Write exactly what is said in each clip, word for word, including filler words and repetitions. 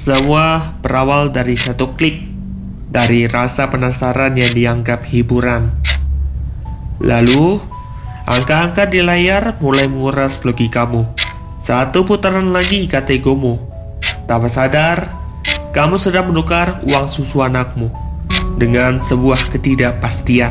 Semua berawal dari satu klik, dari rasa penasaran yang dianggap hiburan. Lalu, angka-angka di layar mulai menguras logikamu. Satu putaran lagi kata egomu. Tanpa sadar, kamu sedang menukar uang susu anakmu dengan sebuah ketidakpastian.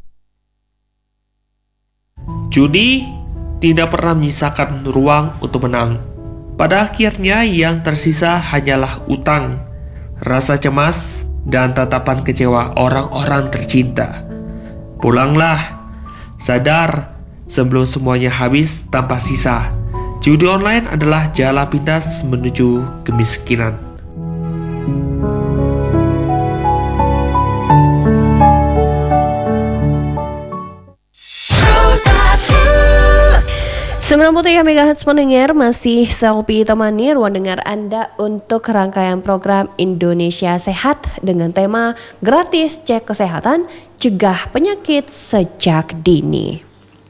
Judi tidak pernah menyisakan ruang untuk menang. Pada akhirnya yang tersisa hanyalah utang, rasa cemas, dan tatapan kecewa orang-orang tercinta. Pulanglah, sadar sebelum semuanya habis tanpa sisa. Judi online adalah jalan pintas menuju kemiskinan. sembilan puluh tiga megahertz mendengar, masih Selfie temani ruang dengar Anda untuk rangkaian program Indonesia Sehat dengan tema gratis cek kesehatan, cegah penyakit sejak dini.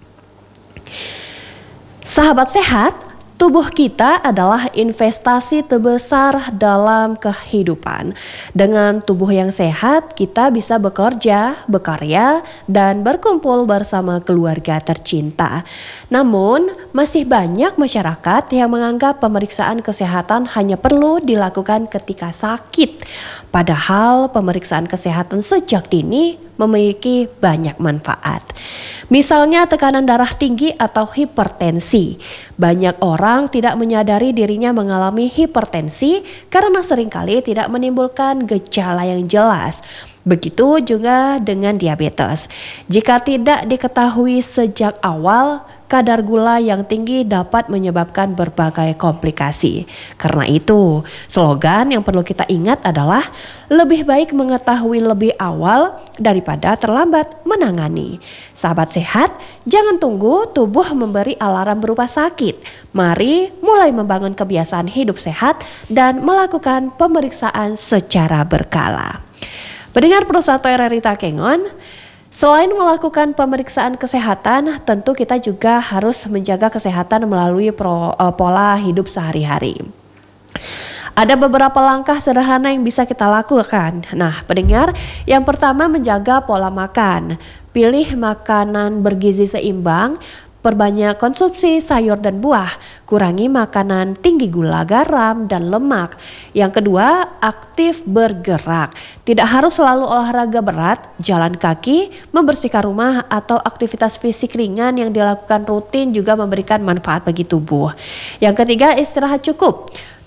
Sahabat sehat, tubuh kita adalah investasi terbesar dalam kehidupan. Dengan tubuh yang sehat, kita bisa bekerja, berkarya, dan berkumpul bersama keluarga tercinta. Namun, masih banyak masyarakat yang menganggap pemeriksaan kesehatan hanya perlu dilakukan ketika sakit. Padahal pemeriksaan kesehatan sejak dini memiliki banyak manfaat. Misalnya tekanan darah tinggi atau hipertensi. Banyak orang tidak menyadari dirinya mengalami hipertensi karena seringkali tidak menimbulkan gejala yang jelas. Begitu juga dengan diabetes. Jika tidak diketahui sejak awal, kadar gula yang tinggi dapat menyebabkan berbagai komplikasi. Karena itu, slogan yang perlu kita ingat adalah lebih baik mengetahui lebih awal daripada terlambat menangani. Sahabat sehat, jangan tunggu tubuh memberi alarm berupa sakit. Mari mulai membangun kebiasaan hidup sehat dan melakukan pemeriksaan secara berkala. Pendengar Persatu R R I Takengon, selain melakukan pemeriksaan kesehatan, tentu kita juga harus menjaga kesehatan melalui pro, uh, pola hidup sehari-hari. Ada beberapa langkah sederhana yang bisa kita lakukan. Nah, pendengar, yang pertama menjaga pola makan. Pilih makanan bergizi seimbang, perbanyak konsumsi sayur dan buah, kurangi makanan tinggi gula, garam, dan lemak. Yang kedua, aktif bergerak. Tidak harus selalu olahraga berat, jalan kaki, membersihkan rumah, atau aktivitas fisik ringan yang dilakukan rutin juga memberikan manfaat bagi tubuh. Yang ketiga, istirahat cukup.